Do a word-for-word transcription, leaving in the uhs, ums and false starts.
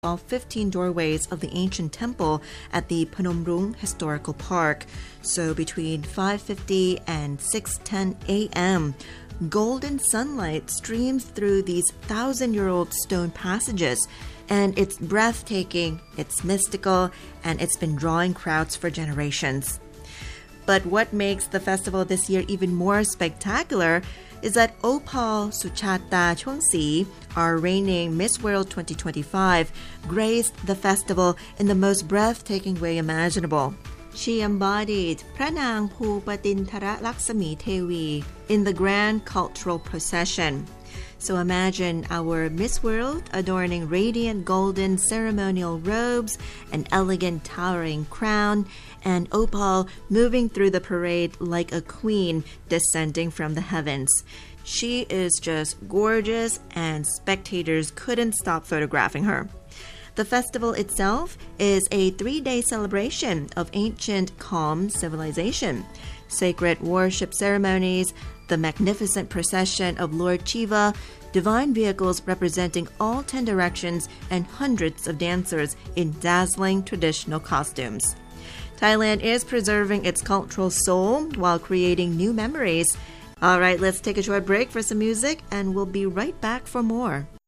all fifteen doorways of the ancient temple at the Phnom Rung Historical Park. So between five fifty and six ten a.m., golden sunlight streams through these thousand-year-old stone passages, and it's breathtaking, it's mystical, and it's been drawing crowds for generations. But what makes the festival this year even more spectacular is that Opal Suchata Chongsi, our reigning Miss World twenty twenty-five, graced the festival in the most breathtaking way imaginable. She embodied Pranang Phupatintara Laksami Tewi in the grand cultural procession. So imagine our Miss World adorning radiant golden ceremonial robes, an elegant towering crown, and Opal moving through the parade like a queen descending from the heavens. She is just gorgeous, and spectators couldn't stop photographing her. The festival itself is a three-day celebration of ancient Kham civilization. Sacred worship ceremonies, the magnificent procession of Lord Shiva, divine vehicles representing all ten directions, and hundreds of dancers in dazzling traditional costumes. Thailand is preserving its cultural soul while creating new memories. All right, let's take a short break for some music, and we'll be right back for more.